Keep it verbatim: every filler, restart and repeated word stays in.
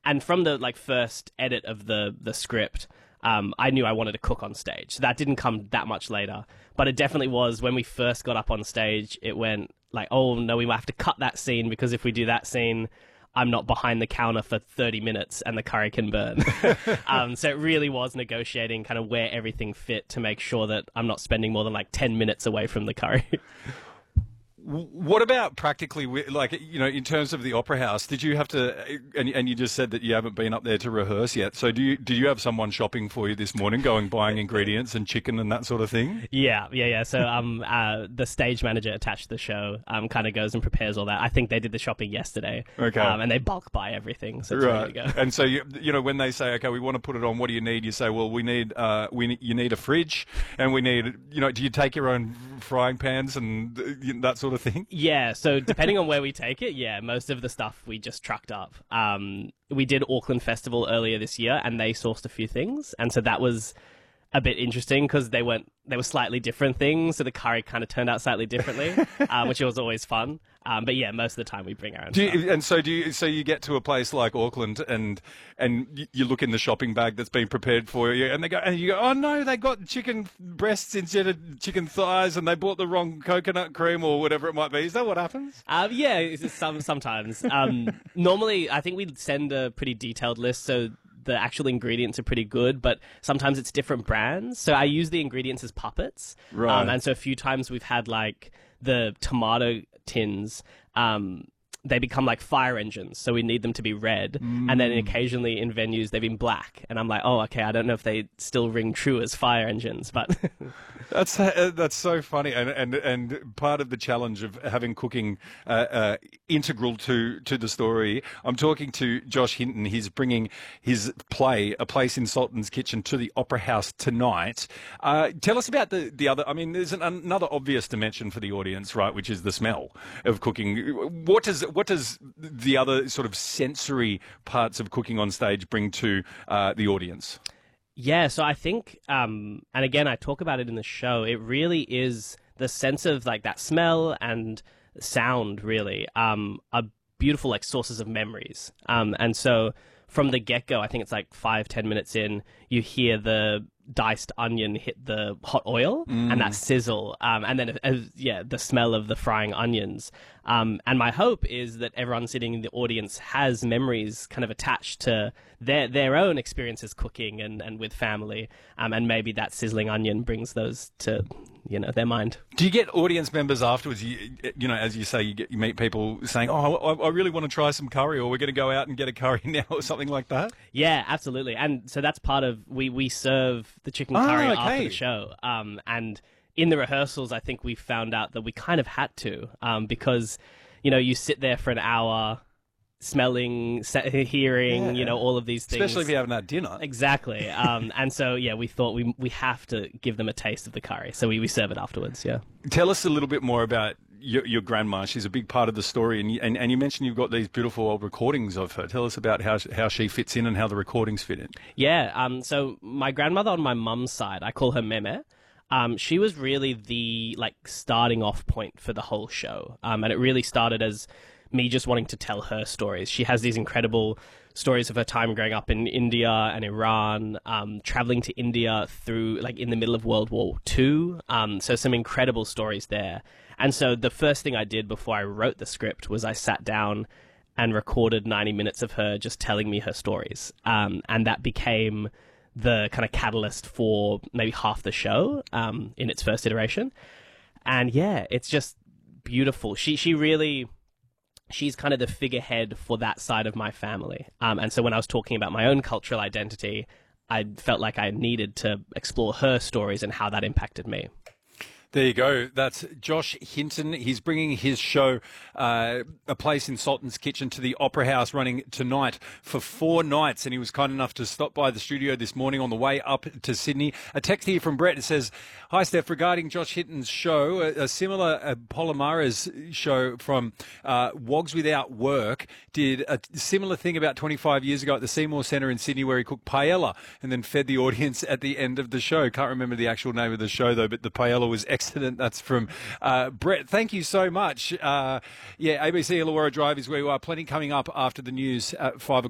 and from the like first edit of the the script, um, I knew I wanted to cook on stage. So that didn't come that much later, but it definitely was when we first got up on stage. It went like, oh no, we might have to cut that scene because if we do that scene, I'm not behind the counter for thirty minutes and the curry can burn. um, so it really was negotiating kind of where everything fit to make sure that I'm not spending more than like ten minutes away from the curry. What about practically, like, you know, in terms of the Opera House, did you have to, and, and you just said that you haven't been up there to rehearse yet, so do you, did you have someone shopping for you this morning, going buying ingredients and chicken and that sort of thing? Yeah, yeah, yeah. So um, uh, the stage manager attached to the show um, kind of goes and prepares all that. I think they did the shopping yesterday. Okay. Um, and they bulk buy everything, so it's right. ready to go. And so, you, you know, when they say, okay, we want to put it on, what do you need? You say, well, we need, uh, we you need a fridge, and we need, you know, do you take your own frying pans and that sort of thing? Yeah. So depending on where we take it, yeah, most of the stuff we just trucked up. Um, we did Auckland Festival earlier this year, and they sourced a few things, and so that was a bit interesting because they weren't they were slightly different things, so the curry kind of turned out slightly differently, um, which was always fun. Um, but yeah, most of the time we bring our own do you, stuff. And so do you? So you get to a place like Auckland, and and you look in the shopping bag that's been prepared for you, and they go, and you go, oh no, they got chicken breasts instead of chicken thighs, and they bought the wrong coconut cream or whatever it might be. Is that what happens? Um, yeah, it's some sometimes. Um, normally, I think we send a pretty detailed list, so the actual ingredients are pretty good, but sometimes it's different brands. So I use the ingredients as puppets. Right. Um, and so a few times we've had like the tomato tins, um, they become like fire engines, so we need them to be red. Mm. And then occasionally in venues they've been black, and I'm like, oh, okay, I don't know if they still ring true as fire engines, but that's uh, that's so funny, and and and part of the challenge of having cooking uh, uh, integral to to the story. I'm talking to Josh Hinton. He's bringing his play, A Place in Sultan's Kitchen, to the Opera House tonight. Uh, tell us about the the other. I mean, there's an, another obvious dimension for the audience, right? Which is the smell of cooking. What does What does the other sort of sensory parts of cooking on stage bring to uh, the audience? Yeah, so I think, um, and again, I talk about it in the show, it really is the sense of like that smell and sound really um, are beautiful like sources of memories. Um, and so from the get-go, I think it's like five, ten minutes in, you hear the diced onion hit the hot oil mm. and that sizzle, um, and then uh, yeah, the smell of the frying onions. Um, and my hope is that everyone sitting in the audience has memories kind of attached to their their own experiences cooking and, and with family, um, and maybe that sizzling onion brings those to, you know, their mind. Do you get audience members afterwards? You, you know, as you say, you, get, you meet people saying, "Oh, I, I really want to try some curry," or "We're going to go out and get a curry now," or something like that. Yeah, absolutely. And so that's part of we we serve the chicken curry oh, okay. after the show, um, and in the rehearsals, I think we found out that we kind of had to, um, because, you know, you sit there for an hour smelling, hearing, yeah. you know, all of these things. Especially if you haven't had dinner. Exactly. Um, and so, yeah, we thought we we have to give them a taste of the curry. So we, we serve it afterwards, yeah. Tell us a little bit more about your, your grandma. She's a big part of the story. And you, and, and you mentioned you've got these beautiful old recordings of her. Tell us about how, how she fits in and how the recordings fit in. Yeah. Um. So my grandmother on my mum's side, I call her Meme. Um, she was really the like starting off point for the whole show. Um, and it really started as me just wanting to tell her stories. She has these incredible stories of her time growing up in India and Iran, um, traveling to India through like in the middle of World War Two. Um, so some incredible stories there. And so the first thing I did before I wrote the script was I sat down and recorded ninety minutes of her just telling me her stories. Um, and that became the kind of catalyst for maybe half the show um, in its first iteration. And yeah, it's just beautiful. She she really, she's kind of the figurehead for that side of my family. Um, and so when I was talking about my own cultural identity, I felt like I needed to explore her stories and how that impacted me. There you go. That's Josh Hinton. He's bringing his show, uh, A Place in Sultan's Kitchen, to the Opera House, running tonight for four nights. And he was kind enough to stop by the studio this morning on the way up to Sydney. A text here from Brett that says, "Hi, Steph, regarding Josh Hinton's show, a, a similar uh, Polamares show from uh, Wogs Without Work did a similar thing about twenty-five years ago at the Seymour Centre in Sydney, where he cooked paella and then fed the audience at the end of the show." Can't remember the actual name of the show, though, but the paella was excellent. That's from uh, Brett. Thank you so much. Uh, yeah, A B C Illawarra Drive is where you are. Plenty coming up after the news at five o'clock.